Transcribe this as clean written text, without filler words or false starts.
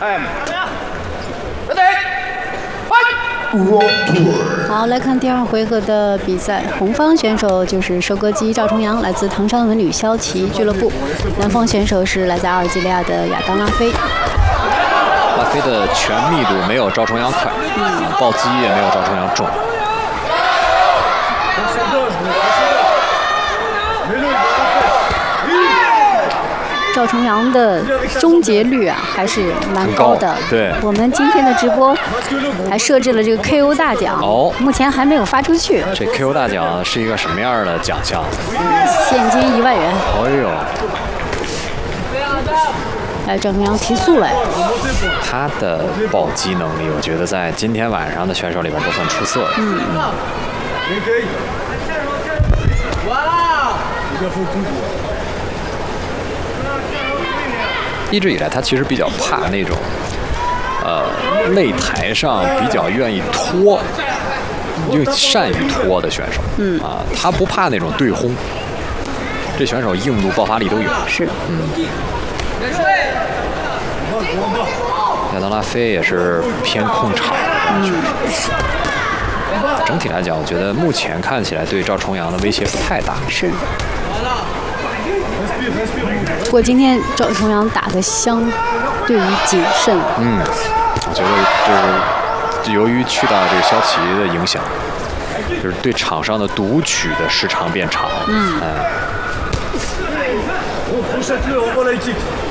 好，来看第2回合的比赛。红方选手就是收割机赵重阳，来自唐山文旅骁骑俱乐部；蓝方选手是来自阿尔及利亚的亚当拉菲。 拉菲的拳密度没有赵重阳快，暴击也没有赵重阳重。 赵重阳的终结率啊还是蛮高的。 对， 我们今天的直播还设置了这个 KO 大奖，目前还没有发出去。 这 KO 大奖是一个什么样的奖项？ 现金1万元。 哎呦！ 赵重阳提速了。 他的暴击能力，我觉得在今天晚上的选手里边都算出色的。一直以来，他其实比较怕那种，擂台上比较愿意拖，又善于拖的选手。他不怕那种对轰。这选手硬度、爆发力都有。 是。 亚当拉菲也是偏控场。整体来讲，我觉得目前看起来对赵重阳的威胁不太大。 是。不过今天赵重阳打得相对于谨慎。 我觉得就是由于去到这个骁骑的影响，就是对场上的读取的时长变长。